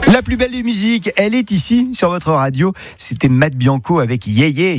La plus belle des musiques, elle est ici sur votre radio. C'était Matt Bianco avec Yeah Yeah.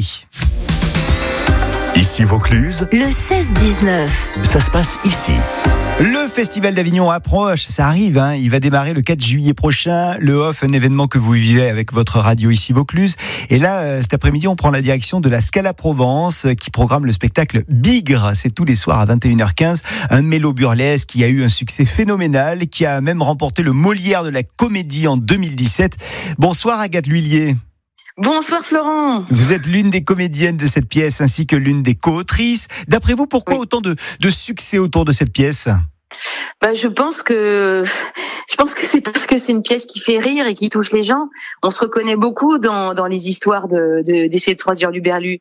Ici Vaucluse, le 16-19. ça se passe ici. Le Festival d'Avignon approche, ça arrive, il va démarrer le 4 juillet prochain. Le Off, un événement que vous vivez avec votre radio ici Vaucluse. Et là, cet après-midi, on prend la direction de la Scala Provence qui programme le spectacle Bigre. C'est tous les soirs à 21h15. Un mélo burlesque qui a eu un succès phénoménal, qui a même remporté le Molière de la comédie en 2017. Bonsoir Agathe L'Huillier. Bonsoir Florent. Vous êtes l'une des comédiennes de cette pièce ainsi que l'une des co-autrices. D'après vous, pourquoi autant de succès autour de cette pièce ? Je pense que c'est parce que c'est une pièce qui fait rire et qui touche les gens. On se reconnaît beaucoup dans les histoires de ces 3 heures du Berlu.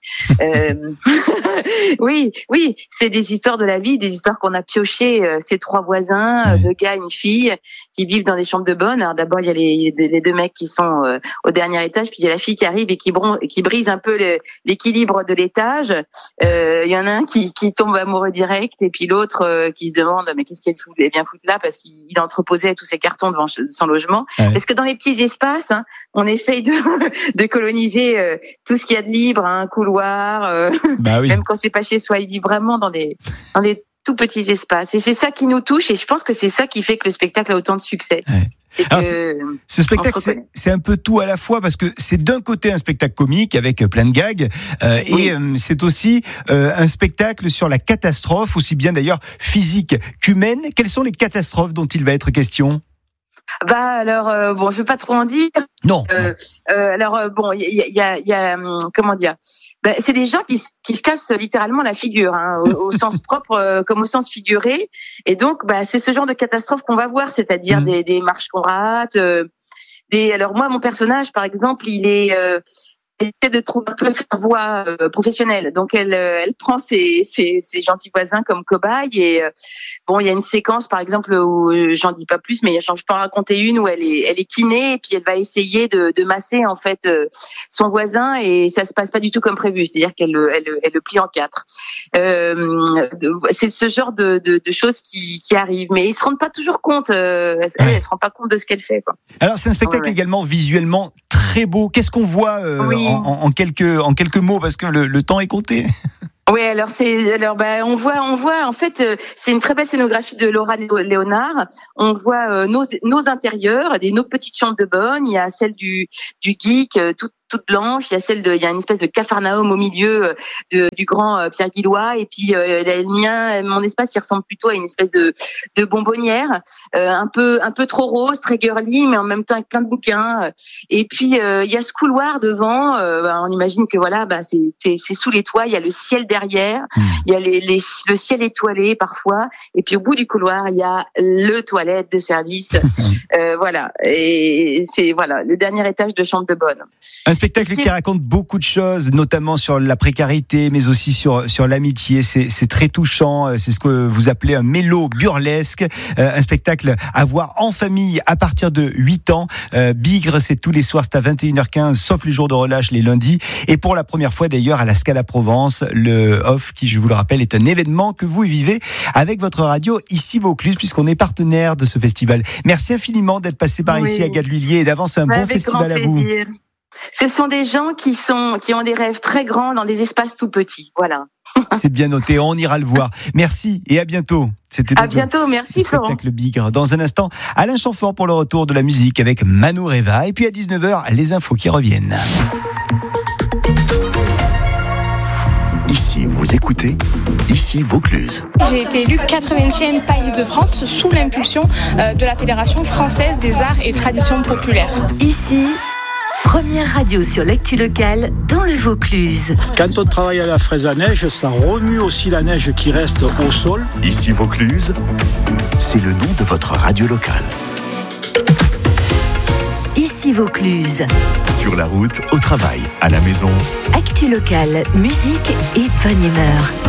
Oui, c'est des histoires de la vie, des histoires qu'on a piochées. Ces 3 voisins, 2 gars, une fille, qui vivent dans des chambres de bonne. Alors d'abord il y a les 2 mecs qui sont au dernier étage, puis il y a la fille qui arrive et qui brise un peu l'équilibre de l'étage. Il y en a un qui tombe amoureux direct, et puis l'autre qui se demande mais qu'est-ce qu'elle vient foutre là, parce qu'il entreposait tous ses cartons devant son logement. Ouais. Parce que dans les petits espaces, on essaye de coloniser tout ce qu'il y a de libre, un couloir, oui. Même quand c'est pas chez soi, il vit vraiment dans des tout petits espaces. Et c'est ça qui nous touche, et je pense que c'est ça qui fait que le spectacle a autant de succès. Ouais. Alors, ce spectacle, c'est un peu tout à la fois, parce que c'est d'un côté un spectacle comique avec plein de gags, et c'est aussi un spectacle sur la catastrophe, aussi bien d'ailleurs physique qu'humaine. Quelles sont les catastrophes dont il va être question ? Je vais pas trop en dire. Non. Il y a comment dire. C'est des gens qui se cassent littéralement la figure, au sens propre comme au sens figuré. Et donc, c'est ce genre de catastrophe qu'on va voir, c'est-à-dire des marches qu'on rate. Alors moi, mon personnage, par exemple, il essaie de trouver un peu sa voie professionnelle. Donc elle prend ses gentils voisins comme cobayes, et il y a une séquence par exemple où j'en dis pas plus, mais je peux en raconter une où elle est kiné, et puis elle va essayer de masser en fait son voisin, et ça se passe pas du tout comme prévu, c'est-à-dire qu'elle le plie en 4. C'est ce genre de choses qui arrivent, mais ils se rendent pas toujours compte. Elle se rend pas compte de ce qu'elle fait, quoi. Alors c'est un spectacle également visuellement très beau. Qu'est-ce qu'on voit en quelques mots, parce que le temps est compté. Oui, on voit en fait c'est une très belle scénographie de Laura Léonard. On voit nos intérieurs, nos petites chambres de bonne. Il y a celle du geek toute blanche. Il y a une espèce de capharnaüm au milieu du grand Pierre Guillois, et puis mon espace, il ressemble plutôt à une espèce de bonbonnière, un peu trop rose, très girly, mais en même temps avec plein de bouquins. Et puis il y a ce couloir devant. On imagine que c'est sous les toits. Il y a le ciel derrière. Il y a le ciel étoilé parfois. Et puis au bout du couloir, il y a le toilette de service. Et c'est le dernier étage de chambre de bonne. Un spectacle qui raconte beaucoup de choses, notamment sur la précarité, mais aussi sur l'amitié. C'est très touchant. C'est ce que vous appelez un mélo burlesque. Un spectacle à voir en famille à partir de 8 ans. Bigre, c'est tous les soirs, c'est à 21h15, sauf les jours de relâche, les lundis. Et pour la première fois d'ailleurs à la Scala Provence, le Off, qui, je vous le rappelle, est un événement que vous vivez avec votre radio ici Vaucluse, puisqu'on est partenaire de ce festival. Merci infiniment d'être passé par ici, Agathe L'Huillier, et d'avance un bon festival à vous. Ce sont des gens qui ont des rêves très grands dans des espaces tout petits. Voilà. C'est bien noté, on ira le voir. Merci et à bientôt. À bientôt, merci Florent. Spectacle Bigre. Dans un instant, Alain Chamfort pour le retour de la musique avec Mano Reva. Et puis à 19h, les infos qui reviennent. Ici, vous écoutez, ici Vaucluse. J'ai été élue 80e Païs de France sous l'impulsion de la Fédération française des arts et traditions populaires. Ici, première radio sur l'actu locale dans le Vaucluse. Quand on travaille à la fraise à neige, ça remue aussi la neige qui reste au sol. Ici Vaucluse, c'est le nom de votre radio locale. Ici Vaucluse. Sur la route, au travail, à la maison. Actu locale, musique et bonne humeur.